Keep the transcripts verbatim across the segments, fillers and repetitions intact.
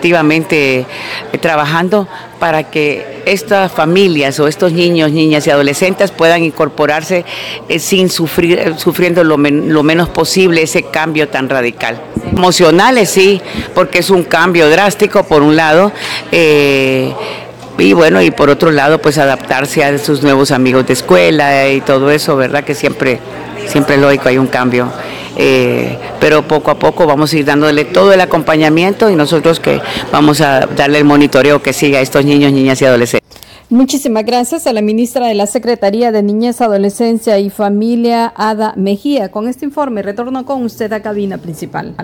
definitivamente eh, trabajando para que estas familias o estos niños, niñas y adolescentes puedan incorporarse eh, sin sufrir, eh, sufriendo lo, men, lo menos posible ese cambio tan radical. Emocionales sí, porque es un cambio drástico por un lado, eh, y bueno, y por otro lado pues adaptarse a sus nuevos amigos de escuela y todo eso, ¿verdad? Que siempre, siempre lógico hay un cambio. Eh, pero poco a poco vamos a ir dándole todo el acompañamiento y nosotros que vamos a darle el monitoreo que siga a estos niños, niñas y adolescentes. Muchísimas gracias a la ministra de la Secretaría de Niñez, Adolescencia y Familia, Ada Mejía. Con este informe retorno con usted a cabina principal.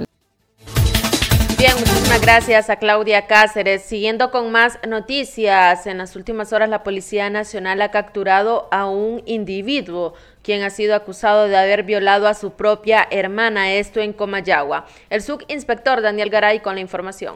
Bien, muchísimas gracias a Claudia Cáceres. Siguiendo con más noticias, en las últimas horas la Policía Nacional ha capturado a un individuo quien ha sido acusado de haber violado a su propia hermana, esto en Comayagua. El subinspector Daniel Garay con la información.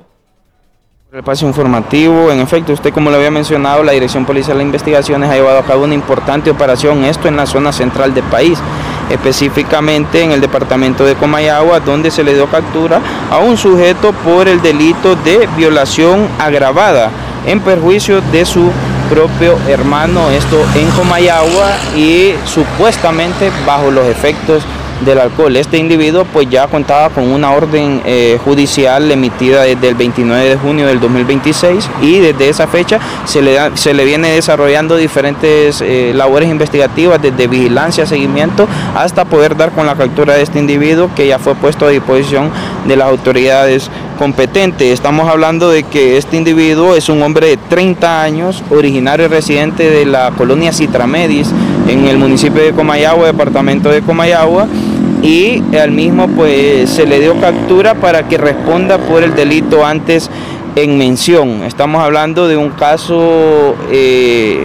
El espacio informativo, en efecto, usted como lo había mencionado, la Dirección Policial de Investigaciones ha llevado a cabo una importante operación, esto en la zona central del país, específicamente en el departamento de Comayagua, donde se le dio captura a un sujeto por el delito de violación agravada en perjuicio de su propio hermano, esto en Comayagua y supuestamente bajo los efectos del alcohol. Este individuo pues ya contaba con una orden eh, judicial emitida desde el veintinueve de junio del dos mil veintiséis y desde esa fecha se le, da, se le viene desarrollando diferentes eh, labores investigativas desde vigilancia, seguimiento, hasta poder dar con la captura de este individuo que ya fue puesto a disposición de las autoridades competentes. Estamos hablando de que este individuo es un hombre de treinta años, originario y residente de la colonia Citramedis en el municipio de Comayagua, departamento de Comayagua, y al mismo pues se le dio captura para que responda por el delito antes en mención. Estamos hablando de un caso eh,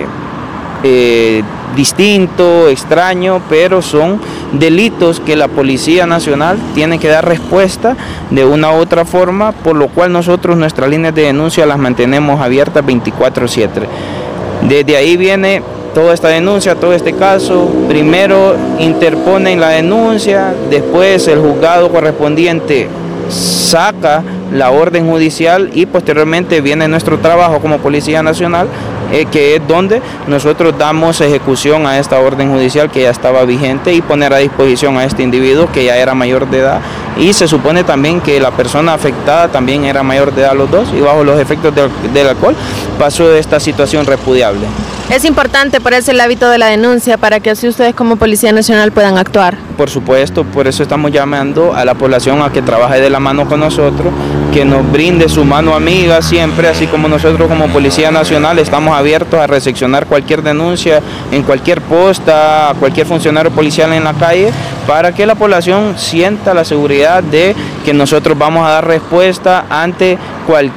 eh, distinto, extraño, pero son delitos que la Policía Nacional tiene que dar respuesta de una u otra forma, por lo cual nosotros nuestras líneas de denuncia las mantenemos abiertas veinticuatro siete. Desde ahí viene toda esta denuncia, todo este caso. Primero interponen la denuncia, después el juzgado correspondiente saca la orden judicial y posteriormente viene nuestro trabajo como Policía Nacional, eh, que es donde nosotros damos ejecución a esta orden judicial que ya estaba vigente y poner a disposición a este individuo que ya era mayor de edad, y se supone también que la persona afectada también era mayor de edad, los dos, y bajo los efectos del, del alcohol pasó de esta situación repudiable. Es importante por eso el hábito de la denuncia, para que así ustedes como Policía Nacional puedan actuar. Por supuesto, por eso estamos llamando a la población a que trabaje de la mano con nosotros, que nos brinde su mano amiga siempre, así como nosotros como Policía Nacional estamos abiertos a recepcionar cualquier denuncia en cualquier posta, a cualquier funcionario policial en la calle, para que la población sienta la seguridad de que nosotros vamos a dar respuesta ante cualquier...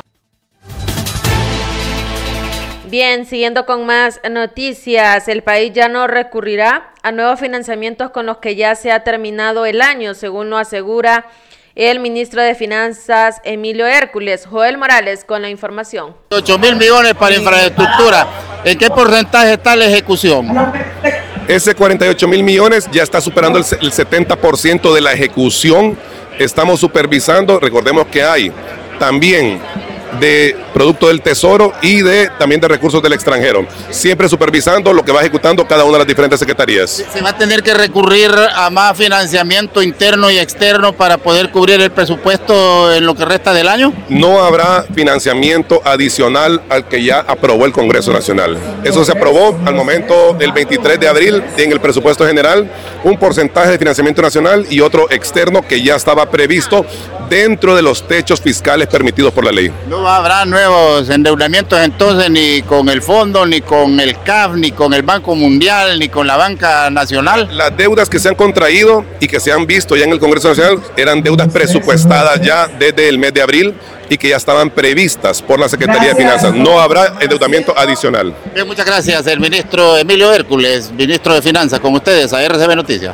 Bien, siguiendo con más noticias, el país ya no recurrirá a nuevos financiamientos con los que ya se ha terminado el año, según lo asegura el ministro de Finanzas, Emilio Hércules. Joel Morales con la información. ocho mil millones para infraestructura. ¿En qué porcentaje está la ejecución? Ese cuarenta y ocho mil millones ya está superando el, el setenta por ciento de la ejecución. Estamos supervisando, recordemos que hay también de producto del Tesoro y de también de recursos del extranjero, siempre supervisando lo que va ejecutando cada una de las diferentes secretarías. ¿Se va a tener que recurrir a más financiamiento interno y externo para poder cubrir el presupuesto en lo que resta del año? No habrá financiamiento adicional al que ya aprobó el Congreso Nacional. Eso se aprobó al momento del veintitrés de abril en el presupuesto general, un porcentaje de financiamiento nacional y otro externo que ya estaba previsto dentro de los techos fiscales permitidos por la ley. No habrá nuevos endeudamientos entonces, ni con el fondo, ni con el C A F, ni con el Banco Mundial, ni con la Banca Nacional. Las deudas que se han contraído y que se han visto ya en el Congreso Nacional eran deudas presupuestadas ya desde el mes de abril y que ya estaban previstas por la Secretaría de Finanzas. No habrá endeudamiento adicional. Bien, muchas gracias. El ministro Emilio Hércules, ministro de Finanzas, con ustedes a R C B Noticias.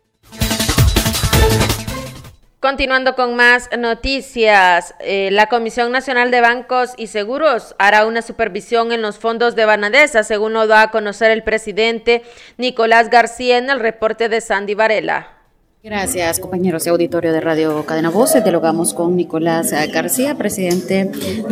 Continuando con más noticias, eh, la Comisión Nacional de Bancos y Seguros hará una supervisión en los fondos de Banadesa, según lo da a conocer el presidente Nicolás García en el reporte de Sandy Varela. Gracias, compañeros de auditorio de Radio Cadena Voces. Dialogamos con Nicolás García, presidente